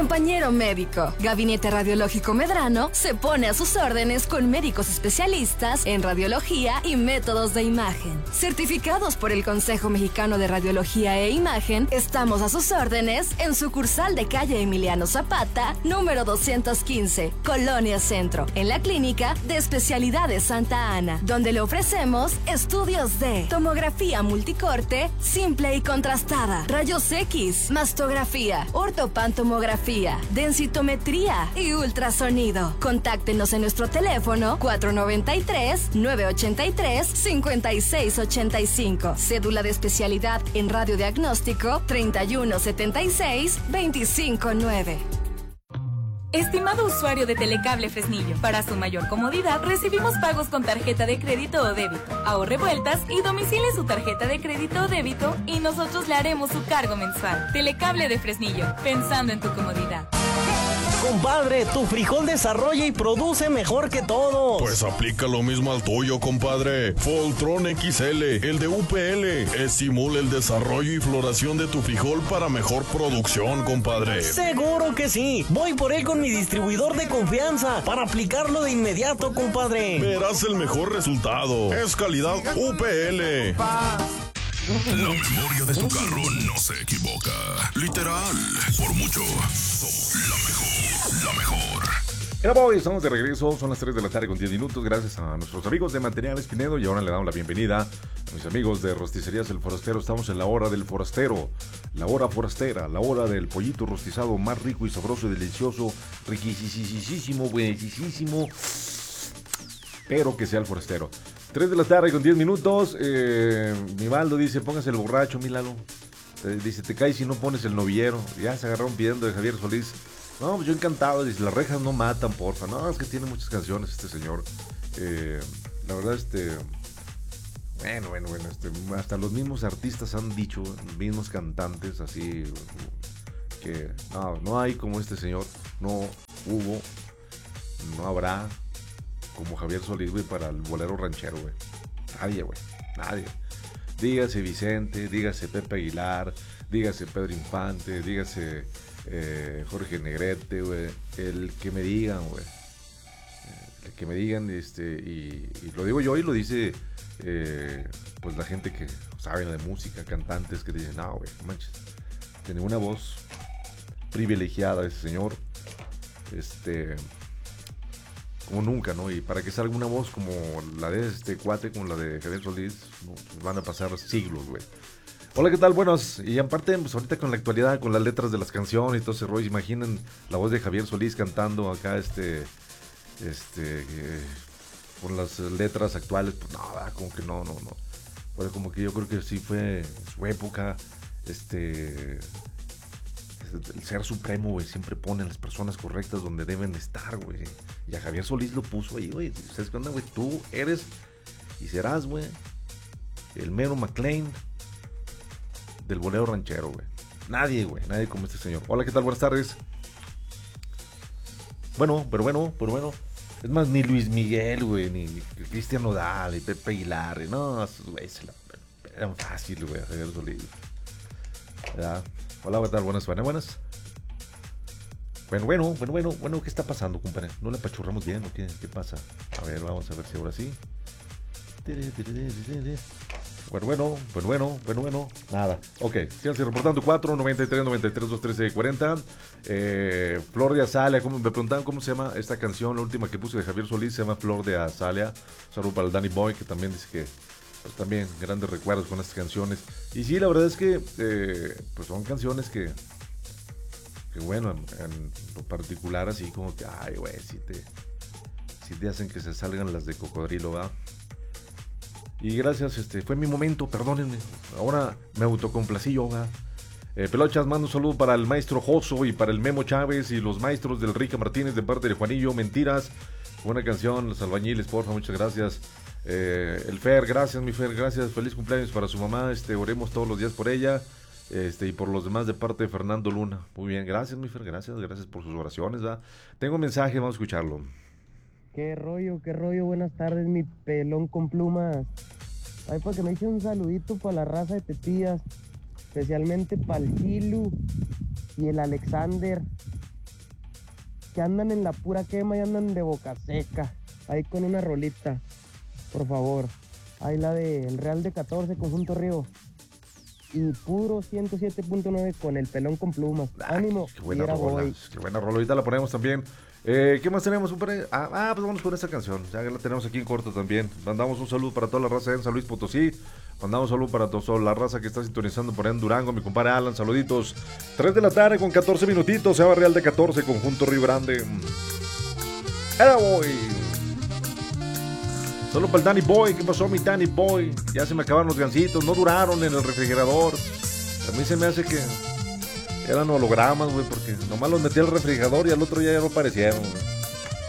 Compañero médico, Gabinete Radiológico Medrano se pone a sus órdenes con médicos especialistas en radiología y métodos de imagen. Certificados por el Consejo Mexicano de Radiología e Imagen, estamos a sus órdenes en sucursal de calle Emiliano Zapata, número 215, Colonia Centro, en la Clínica de Especialidades Santa Ana, donde le ofrecemos estudios de tomografía multicorte, simple y contrastada, rayos X, mastografía, ortopantomografía, densitometría y ultrasonido. Contáctenos en nuestro teléfono 493-983-5685. Cédula de especialidad en radiodiagnóstico 3176-259. Estimado usuario de Telecable Fresnillo, para su mayor comodidad recibimos pagos con tarjeta de crédito o débito. Ahorre vueltas y domicile su tarjeta de crédito o débito y nosotros le haremos su cargo mensual. Telecable de Fresnillo, pensando en tu comodidad. Compadre, tu frijol desarrolla y produce mejor que todos. Pues aplica lo mismo al tuyo, compadre. Voltron XL, el de UPL, estimula el desarrollo y floración de tu frijol para mejor producción, compadre. Seguro que sí. Voy por él con mi distribuidor de confianza para aplicarlo de inmediato, compadre. Verás el mejor resultado. Es calidad UPL. La memoria de tu carro no se equivoca. Literal, por mucho, somos la mejor. La mejor. Hoy estamos de regreso, son las 3 de la tarde con 10 minutos. Gracias a nuestros amigos de Materiales Pinedo. Y ahora le damos la bienvenida a mis amigos de Rosticerías El Forastero. Estamos en la hora del forastero, la hora forastera, la hora del pollito rostizado más rico y sabroso y delicioso, riquísimo, buenísimo, pero que sea el forastero. 3 de la tarde con 10 minutos. Mi Baldo dice, póngase el borracho, mi Lalo. Dice, te caes si no pones el novillero. Ya se agarraron pidiendo de Javier Solís. No, pues yo encantado. Dice, las rejas no matan, porfa. No, es que tiene muchas canciones este señor. La verdad, bueno, hasta los mismos artistas han dicho, los mismos cantantes, así, que no hay como este señor. No hubo, no habrá como Javier Solís, güey, para el bolero ranchero, güey. Nadie, güey, nadie. Dígase Vicente, dígase Pepe Aguilar, dígase Pedro Infante, dígase Jorge Negrete, güey. El que me digan, güey. El que me digan, y lo digo yo y lo dice, pues la gente que sabe de música, cantantes que dicen, no, güey, no manches. Tiene una voz privilegiada ese señor. Como nunca, ¿no? Y para que salga una voz como la de este cuate, como la de Javier Solís, ¿no? Van a pasar siglos, güey. Hola, ¿qué tal? Buenos. Y aparte, pues ahorita con la actualidad, con las letras de las canciones y todo ese rollo, imaginen la voz de Javier Solís cantando acá, con las letras actuales, pues no, como que no. Bueno, como que yo creo que sí fue su época, el ser supremo, güey, siempre pone a las personas correctas donde deben estar, güey. Y a Javier Solís lo puso ahí, güey. ¿Sabes qué onda, güey? Tú eres y serás, güey, el mero McLean del bolero ranchero, güey. Nadie, güey, nadie como este señor. Hola, ¿qué tal? Buenas tardes. Bueno. Es más, ni Luis Miguel, güey, ni Cristian Nodal, ni Pepe Aguilar, no, esos güey se la eran fácil, güey, a Javier Solís. ¿Verdad? Hola, ¿qué tal? Buenas. Bueno, ¿qué está pasando, compadre? ¿No le apachurramos bien o qué pasa? A ver, vamos a ver si ahora sí. Bueno, nada. Ok, síganse reportando 493-93-213-40. Flor de Azalea, me preguntaban cómo se llama esta canción, la última que puse de Javier Solís, se llama Flor de Azalea. Saludo para el Danny Boy, que también dice que pues, también grandes recuerdos con estas canciones. Y sí, la verdad es que pues son canciones que bueno, en lo particular así como que, ay, güey, si te hacen que se salgan las de cocodrilo, ¿va? Y gracias, fue mi momento, perdónenme. Ahora me autocomplací yo, ¿va? Pelochas, mando un saludo para el maestro Joso y para el Memo Chávez y los maestros del Rica Martínez de parte de Juanillo. Mentiras, buena canción, los albañiles, porfa, muchas gracias. El Fer, gracias, mi Fer, gracias. Feliz cumpleaños para su mamá, oremos todos los días por ella. Y por los demás de parte de Fernando Luna. Muy bien, gracias, mi Fer, gracias por sus oraciones, ¿va? Tengo un mensaje, vamos a escucharlo. Qué rollo, buenas tardes, mi pelón con plumas. Ay, para que me eche un saludito para la raza de Tetillas, especialmente para el Gilu y el Alexander que andan en la pura quema y andan de boca seca. Ahí con una rolita, por favor. Ahí la del Real de 14, Conjunto Río. Y puro 107.9 con el pelón con plumas. Ánimo. Qué buena rola. Qué buena rola. Ahorita la ponemos también. ¿Qué más tenemos? Pues vamos con esta canción. Ya la tenemos aquí en corto también. Mandamos un saludo para toda la raza en San Luis Potosí. Mandamos un saludo para toda la raza que está sintonizando por ahí en Durango. Mi compadre Alan, saluditos. 3 de la tarde con 14 minutitos. Se va Real de 14, Conjunto Río Grande. ¡Era boy! Solo para el Danny Boy. ¿Qué pasó, mi Danny Boy? Ya se me acabaron los gancitos. No duraron en el refrigerador. A mí se me hace que eran hologramas, güey, porque nomás los metí al refrigerador y al otro día ya no aparecieron, güey.